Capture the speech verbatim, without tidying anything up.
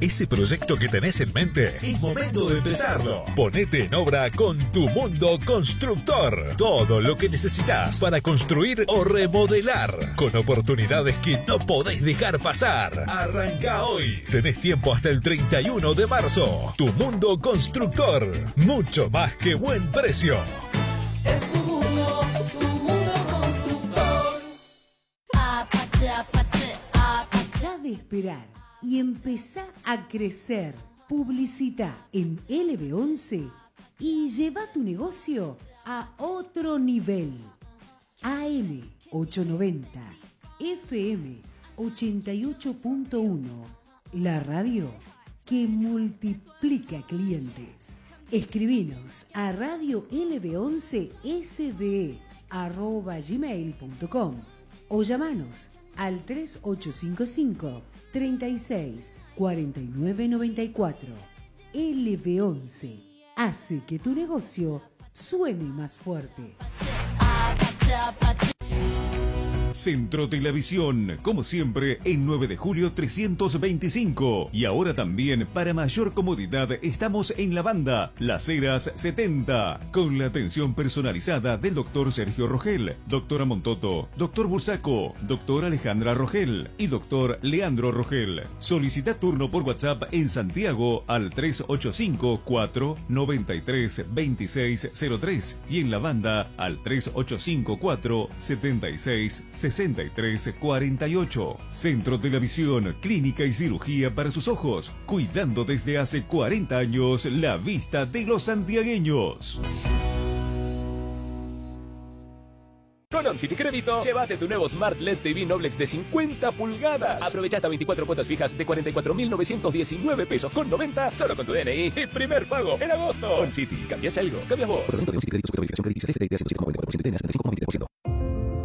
Ese proyecto que tenés en mente, es momento de empezarlo. Ponete en obra con Tu Mundo Constructor. Todo lo que necesitas para construir o remodelar, con oportunidades que no podés dejar pasar. Arranca hoy. Tenés tiempo hasta el treinta y uno de marzo. Tu Mundo Constructor. Mucho más que buen precio. Es tu mundo, tu mundo constructor. Deja de esperar y empezá a crecer. Publicita en L B once y lleva tu negocio a otro nivel. A M ochocientos noventa, F M ochenta y ocho punto uno, la radio que multiplica clientes. Escribinos a radio L B once S D arroba gmail punto com o llamanos al tres ocho cinco cinco, treinta y seis, cuarenta y nueve noventa y cuatro. L B once hace que tu negocio suene más fuerte. Centro Televisión, como siempre, en nueve de julio trescientos veinticinco. Y ahora también, para mayor comodidad, estamos en La Banda, Las Heras setenta, con la atención personalizada del doctor Sergio Rogel, doctora Montoto, doctor Bursaco, doctora Alejandra Rogel y doctor Leandro Rogel. Solicita turno por WhatsApp en Santiago al tres ocho cinco, cuatro nueve tres, dos seis cero tres y en La Banda al tres ocho cinco, cuatro siete seis, sesenta y tres cuarenta y ocho. Centro Televisión, clínica y cirugía para sus ojos, cuidando desde hace cuarenta años la vista de los santiagueños. Con OnCity Crédito, llévate tu nuevo Smart L E D T V Noblex de cincuenta pulgadas. Aprovecha hasta veinticuatro cuotas fijas de cuarenta y cuatro mil novecientos diecinueve pesos con noventa solo con tu D N I y primer pago en agosto. OnCity, ¿cambias algo? ¿Cambias vos?